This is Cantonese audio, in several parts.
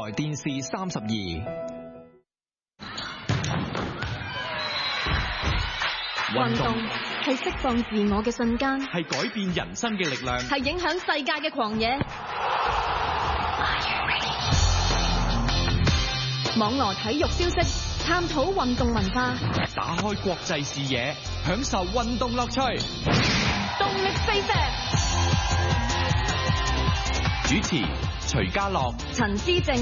電視32。 運動係釋放自我嘅瞬間， 係改變人生嘅力量， 係影響世界嘅狂野。網羅體育消息，探討運動文化， 打開國際視野，享受運動樂趣。 動力飛石， 主持徐家樂、 陳思正。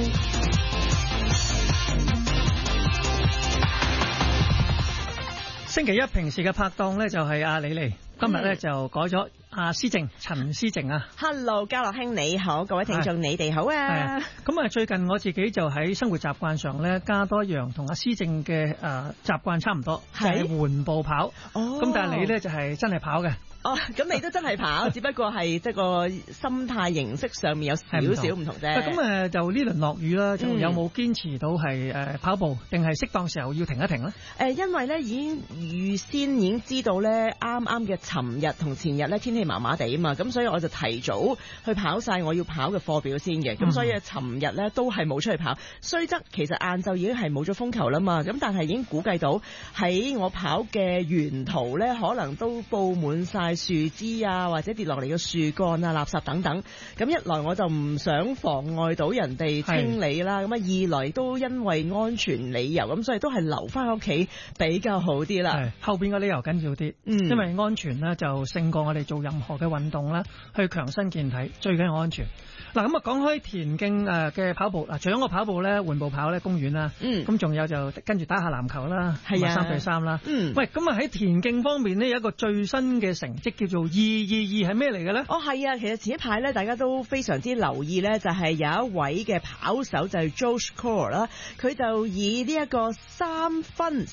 星期一平時嘅拍檔咧就係阿李麗，今日咧就改咗阿思正，陳思正啊。 Hello， 家樂兄你好，各位聽眾你哋好啊。 咁啊，最近我自己就喺生活習慣上咧加多一樣同阿思正嘅習慣差唔多，就係緩步跑。咁但係你咧就係真係跑嘅。 咁你都真係跑，只不過係即係個心態形式上面有少少唔同啫。 咁就呢輪落雨啦，就有冇堅持到係跑步，定係適當時候要停一停咧？ 因為咧已經預先已經知道咧，啱啱嘅尋日同前日咧天氣麻麻地啊嘛，咁所以我就提早去跑晒我要跑嘅課表先嘅。咁所以尋日咧都係冇出去跑，雖則其實晏晝已經係冇咗風球啦嘛，咁但係已經估計到喺我跑嘅沿途咧，可能都佈滿晒樹枝啊，或者跌落嚟嘅樹幹啊、垃圾等等。咁一來我就唔想妨礙到人哋清理啦，咁二來都因為安全理由，咁所以都係留翻屋企比較好啲啦。 後邊嘅理由緊要啲，因為安全呢就勝過我哋做任何嘅運動啦，去強身健體，最緊要安全。嗱，咁啊講開田徑嘅跑步，嗱，除咗我跑步咧，緩步跑咧，公園啦，咁仲有就跟住打下籃球啦，係啊，3對3啦。喂，咁啊喺田徑方面呢，有一個最新嘅成績叫做222，係咩嚟嘅咧？ 係啊，其實前一排咧，大家都非常之留意咧，就係有一位嘅跑手就係 Josh Core 啦，佢就以呢一個3分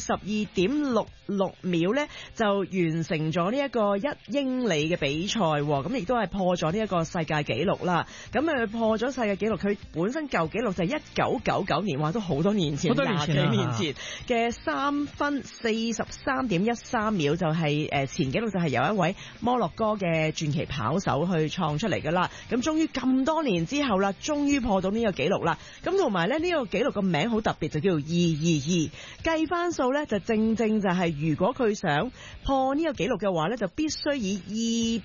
42.66秒咧，就完成咗呢一個1英里嘅比賽，咁亦都係破咗呢一個世界紀錄啦。咁佢破咗世界紀錄，佢本身舊紀錄就係1999年，話都好多年前，20幾年前嘅3分43.13秒，就係前紀錄就係由一位摩洛哥嘅傳奇跑手去創出嚟噶啦。咁終於咁多年之後啦，終於破到呢個紀錄啦。咁同埋咧，呢個紀錄個名好特別，就叫做222。計翻數咧，就正正就係如果佢想破呢個紀錄嘅話咧，就必須以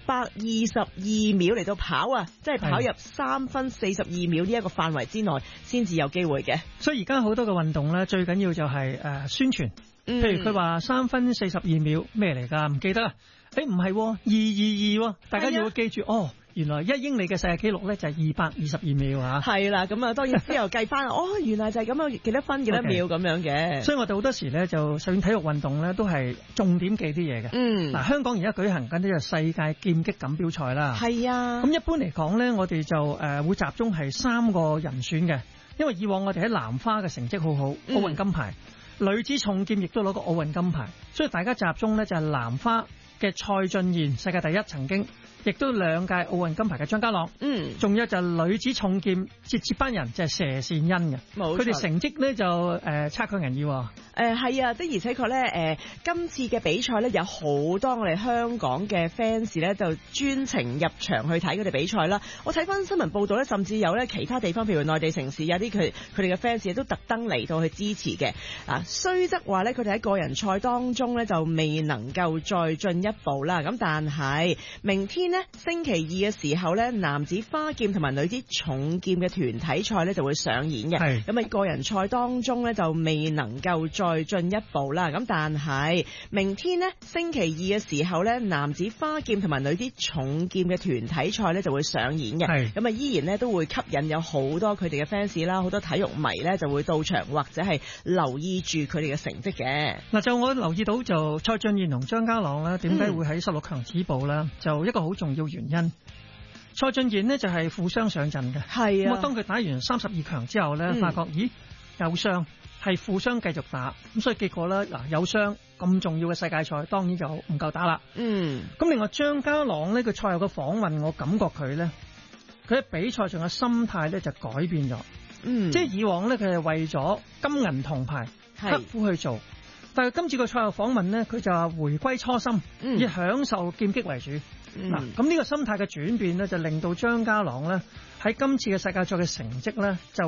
222秒嚟到跑啊，即係跑入3分42秒呢一個範圍之內，先至有機會嘅。 所以而家好多嘅運動咧，最緊要就係宣傳。譬如佢話3分42秒咩嚟㗎？唔記得啊？唔係，222，大家要記住原來1英里嘅世界紀錄咧就係222秒啊！係啦，咁啊當然之後計翻原來就係咁啊，幾多分幾多秒咁樣嘅。 所以我哋好多時咧就上體育運動咧都係重點記啲嘢嘅。嗱，香港而家舉行緊呢個世界劍擊錦標賽啦。係啊。咁一般嚟講咧，我哋就會集中係3個人選嘅，因為以往我哋喺男花嘅成績好好，奧運金牌，女子重劍亦都攞過奧運金牌，所以大家集中咧就係男花嘅蔡俊彥，世界第一曾經，亦都2屆奧運金牌嘅張家朗，仲有就係女子重劍接班人就係佘善恩嘅，佢哋成績咧就差強人意。 係啊，的而且確咧，今次嘅比賽咧有好多我哋香港嘅 fans 咧就專程入場去睇佢哋比賽啦。我睇翻新聞報道咧，甚至有咧其他地方，譬如內地城市有啲佢哋嘅 fans 都特登嚟到去支持嘅。雖則話咧佢哋喺個人賽當中咧就未能夠再進一步啦。咁但係明天呢，星期二嘅時候咧，男子花劍同埋女子重劍嘅團體賽咧就會上演嘅。咁喺個人賽當中咧就未能夠再進一步啦。咁但係明天呢，星期二嘅時候咧，男子花劍同埋女子重劍嘅團體賽咧就會上演嘅。咁啊依然咧都會吸引有好多佢哋嘅 fans 啦，好多體育迷咧就會到場或者係留意住佢哋嘅成績嘅。嗱，就我留意到就蔡俊彥同張家朗咧，點解會喺16強止步咧？就一個好重要原因。蔡俊彥呢就係負傷上陣嘅，係啊。咁當佢打完32強之後咧，發覺有傷，係負傷繼續打，咁所以結果咧有傷咁重要嘅世界賽，當然就唔夠打啦。咁另外張家朗呢，佢賽後嘅訪問，我感覺佢咧，佢喺比賽上嘅心態咧就改變咗。即係以往咧佢係為咗金銀銅牌刻苦去做，但係今次個賽後訪問咧，佢就話回歸初心，以享受劍擊為主。咁呢個心態嘅轉變咧，就令到張家朗咧喺今次嘅世界賽嘅成績咧就